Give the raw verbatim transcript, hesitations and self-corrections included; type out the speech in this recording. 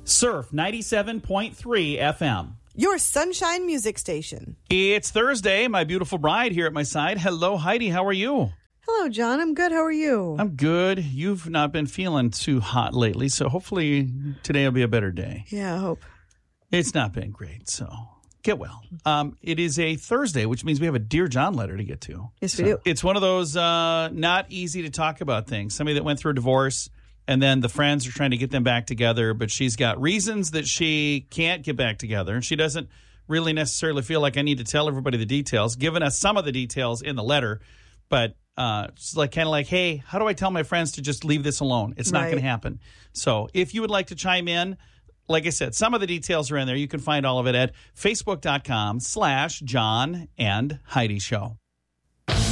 Surf ninety-seven point three F M. Your sunshine music station. It's Thursday. My beautiful bride here at my side. Hello, Heidi. How are you? Hello, John. I'm good. How are you? I'm good. You've not been feeling too hot lately, so hopefully today will be a better day. Yeah, I hope. It's not been great, so get well. Um, it is a Thursday, which means we have a Dear John letter to get to. Yes, so we do. It's one of those uh, not easy to talk about things. Somebody that went through a divorce, and then the friends are trying to get them back together, but she's got reasons that she can't get back together, and she doesn't really necessarily feel like I need to tell everybody the details, giving us some of the details in the letter, but uh, it's like kind of like, hey, how do I tell my friends to just leave this alone? It's not Right. going to happen. So if you would like to chime in, like I said, some of the details are in there. You can find all of it at facebook.com slash John and Heidi Show.